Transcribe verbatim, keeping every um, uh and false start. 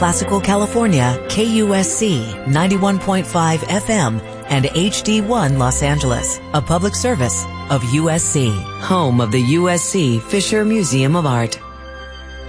Classical California, K U S C ninety-one point five F M, and H D one Los Angeles, a public service of U S C, home of the U S C Fisher Museum of Art.